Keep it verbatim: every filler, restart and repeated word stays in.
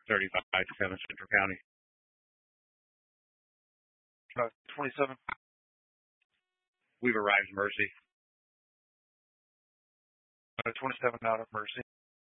thirty-five seven Central County. Uh, twenty-seven. We've arrived, Mercy. Uh, twenty-seven out of Mercy.